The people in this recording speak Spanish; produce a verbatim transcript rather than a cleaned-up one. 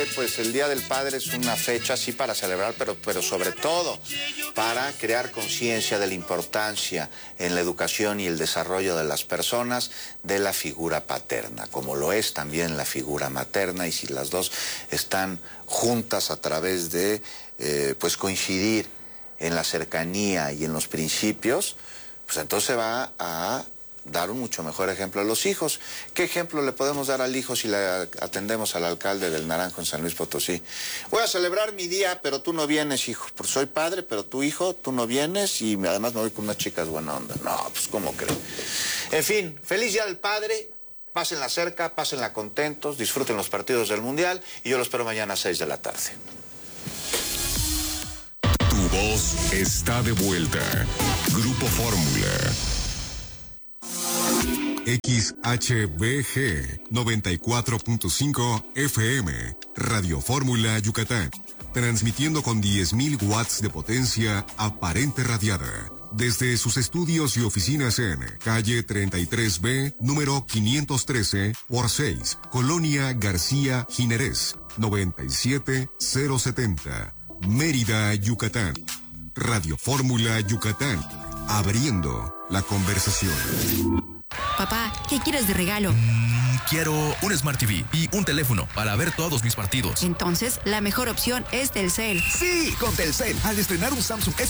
Pues el Día del Padre es una fecha sí para celebrar, pero, pero sobre todo para crear conciencia de la importancia en la educación y el desarrollo de las personas de la figura paterna, como lo es también la figura materna, y si las dos están juntas a través de eh, pues coincidir en la cercanía y en los principios, pues entonces va a dar un mucho mejor ejemplo a los hijos. ¿Qué ejemplo le podemos dar al hijo si le atendemos al alcalde del Naranjo en San Luis Potosí? Voy a celebrar mi día, pero tú no vienes, hijo. Porque soy padre, pero tu hijo, tú no vienes y además me voy con unas chicas buena onda. No, pues ¿cómo crees? En fin, feliz Día del Padre. Pásenla cerca, pásenla contentos, disfruten los partidos del Mundial y yo los espero mañana a seis de la tarde. Tu voz está de vuelta. Grupo Fórmula. X H B G noventa y cuatro punto cinco F M, Radio Fórmula Yucatán, transmitiendo con diez mil watts de potencia aparente radiada, desde sus estudios y oficinas en calle treinta y tres B, número quinientos trece por seis, Colonia García Jiménez, noventa y siete mil setenta, Mérida, Yucatán. Radio Fórmula Yucatán, abriendo la conversación. Papá, ¿qué quieres de regalo? Mm, quiero un Smart T V y un teléfono para ver todos mis partidos. Entonces, la mejor opción es Telcel. Sí, con Telcel. Al estrenar un Samsung S